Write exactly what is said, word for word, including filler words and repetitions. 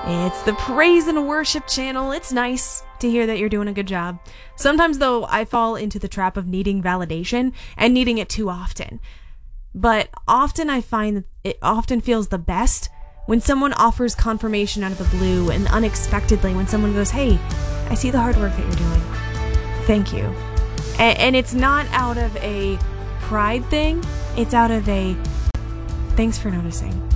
It's the praise and worship channel. It's nice to hear that you're doing a good job. Sometimes, though, I fall into the trap of needing validation and needing it too often. But often I find that it often feels the best when someone offers confirmation out of the blue and unexpectedly when someone goes, hey, I see the hard work that you're doing. Thank you. And, and it's not out of a pride thing. It's out of a thanks for noticing.